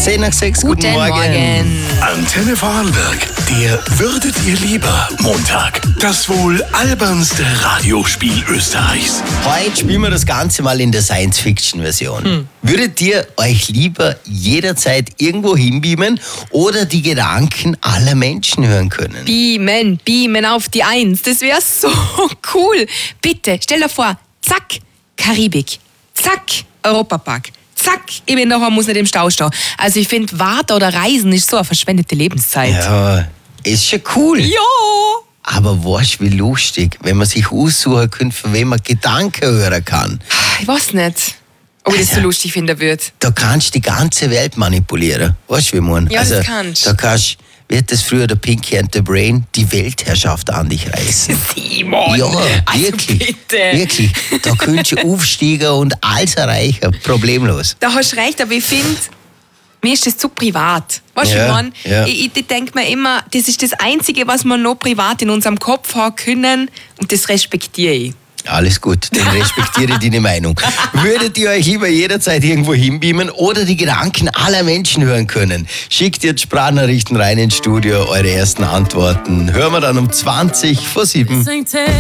10 nach 6, guten Morgen. Antenne Vorarlberg, der Würdet ihr lieber Montag. Das wohl albernste Radiospiel Österreichs. Heute spielen wir das Ganze mal in der Science-Fiction-Version. Würdet ihr euch lieber jederzeit irgendwo hinbeamen oder die Gedanken aller Menschen hören können? Beamen auf die Eins. Das wäre so cool. Bitte, stell dir vor, zack, Karibik. Zack, Europapark. Zack, ich bin daheim, muss nicht im Stau stehen. Also ich finde, Warten oder Reisen ist so eine verschwendete Lebenszeit. Ja, ist schon cool. Ja. Aber weißt du, wie lustig, wenn man sich aussuchen könnte, von wem man Gedanken hören kann. Ich weiß nicht, ob ich das so lustig finden würde. Da kannst du die ganze Welt manipulieren. Weißt du, wie ich meine? Ja, das kannst. Da kannst, wird das früher der Pinky and the Brain, die Weltherrschaft an dich reißen. Simon! Ja, also wirklich. bitte. Wirklich. Da könntest du aufsteigen und alles erreichen. Problemlos. Da hast du recht, aber ich finde, mir ist das zu privat. Weißt du, Ja, ich meine? ja. Ich denke mir immer, das ist das Einzige, was wir noch privat in unserem Kopf haben können und das respektiere ich. Alles gut, dann respektiere deine Meinung. Würdet ihr euch lieber jederzeit irgendwo hinbeamen oder die Gedanken aller Menschen hören können? Schickt jetzt Sprachnachrichten rein ins Studio, eure ersten Antworten. Hören wir dann um 20 vor 7.